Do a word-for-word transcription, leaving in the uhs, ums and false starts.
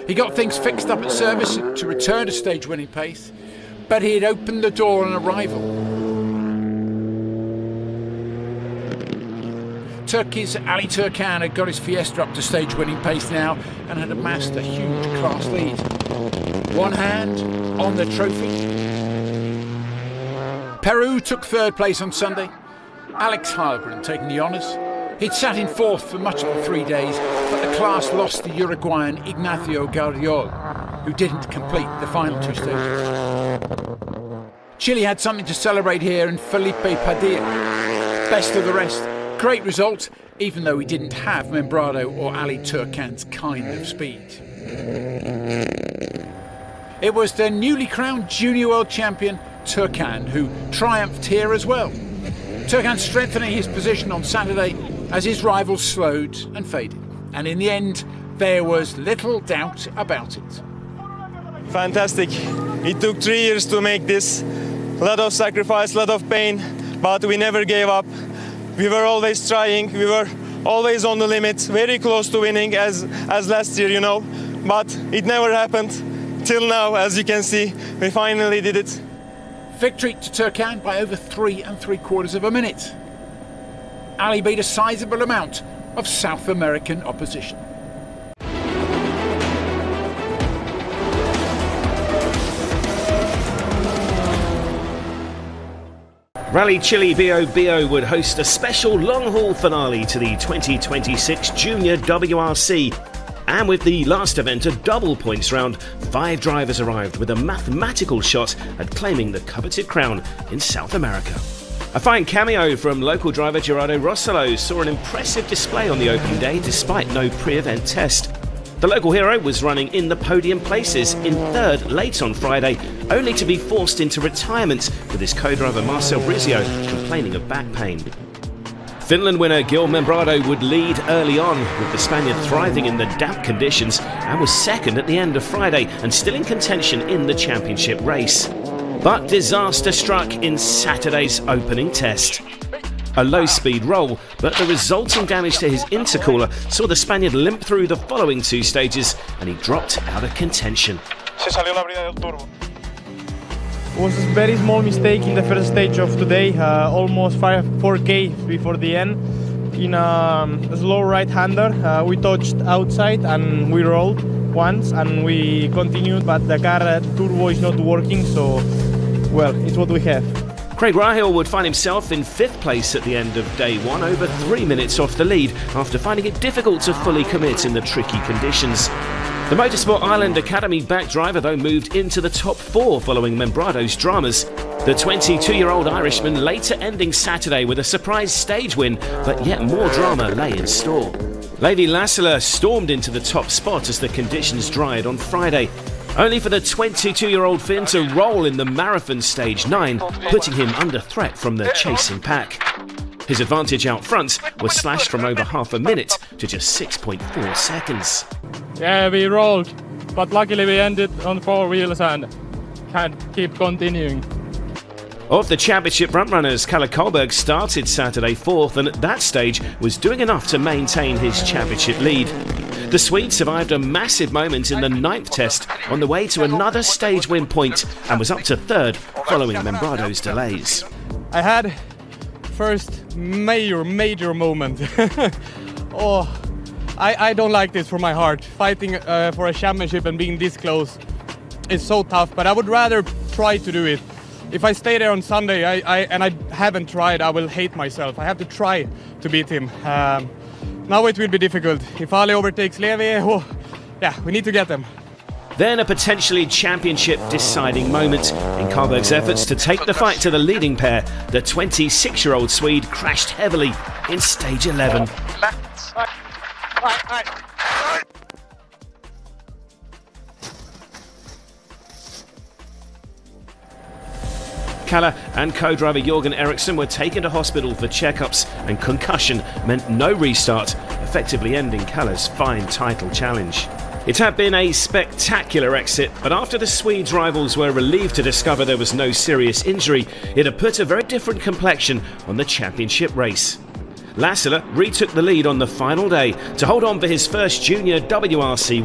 He got things fixed up at service to return to stage-winning pace, but he had opened the door on arrival. Turkey's Ali Turkan had got his Fiesta up to stage-winning pace now and had amassed a huge class lead. One hand on the trophy. Peru took third place on Sunday. Alex Heilbrunn taking the honours. He'd sat in fourth for much of the three days, but the class lost to Uruguayan Ignacio Gardiol, who didn't complete the final two stages. Chile had something to celebrate here in Felipe Padilla. Best of the rest. Great result, even though he didn't have Membrado or Ali Turkan's kind of speed. It was the newly crowned junior world champion Turkan who triumphed here as well. Turkan strengthening his position on Saturday as his rivals slowed and faded. And in the end, there was little doubt about it. Fantastic. It took three years to make this. A lot of sacrifice, a lot of pain, but we never gave up. We were always trying, we were always on the limit, very close to winning as, as last year, you know. But it never happened till now, as you can see. We finally did it. Victory to Turkan by over three and three quarters of a minute. Ali beat a sizable amount of South American opposition. Rally Chile Biobío would host a special long-haul finale to the twenty twenty-six Junior W R C. And with the last event a double points round, five drivers arrived with a mathematical shot at claiming the coveted crown in South America. A fine cameo from local driver Gerardo Rossello saw an impressive display on the opening day despite no pre-event test. The local hero was running in the podium places in third late on Friday, only to be forced into retirement with his co-driver Marcel Brizio complaining of back pain. Finland winner Gil Membrado would lead early on, with the Spaniard thriving in the damp conditions and was second at the end of Friday and still in contention in the championship race. But disaster struck in Saturday's opening test. A low-speed roll, but the resulting damage to his intercooler saw the Spaniard limp through the following two stages and he dropped out of contention. It was a very small mistake in the first stage of today, uh, almost five, four K before the end. In a, a slow right-hander, uh, we touched outside and we rolled once and we continued, but the car uh, turbo is not working, so, well, it's what we have. Craig Rahill would find himself in fifth place at the end of day one, over three minutes off the lead after finding it difficult to fully commit in the tricky conditions. The Motorsport Island Academy back driver though moved into the top four following Membrado's dramas. The twenty-two-year-old Irishman later ending Saturday with a surprise stage win, but yet more drama lay in store. Levi Lassila stormed into the top spot as the conditions dried on Friday, only for the twenty-two-year-old Finn to roll in the marathon stage nine, putting him under threat from the chasing pack. His advantage out front was slashed from over half a minute to just six point four seconds. Yeah, we rolled, but luckily we ended on four wheels and can't keep continuing. Of the championship frontrunners, Kalle Karlberg started Saturday fourth and at that stage was doing enough to maintain his championship lead. The Swede survived a massive moment in the ninth test on the way to another stage win point and was up to third following Membrado's delays. I had first major, major moment. oh, I, I don't like this for my heart. Fighting uh, for a championship and being this close is so tough, but I would rather try to do it. If I stay there on Sunday I, I, and I haven't tried, I will hate myself. I have to try to beat him. Um, now it will be difficult. If Ali overtakes Levi, oh, yeah, we need to get them. Then a potentially championship deciding moment. In Karlberg's efforts to take the fight to the leading pair, the twenty-six-year-old Swede crashed heavily in stage eleven. Kalle and co-driver Jorgen Eriksson were taken to hospital for checkups, and concussion meant no restart, effectively ending Kalle's fine title challenge. It had been a spectacular exit, but after the Swedes' rivals were relieved to discover there was no serious injury, it had put a very different complexion on the championship race. Lassila retook the lead on the final day to hold on for his first Junior W R C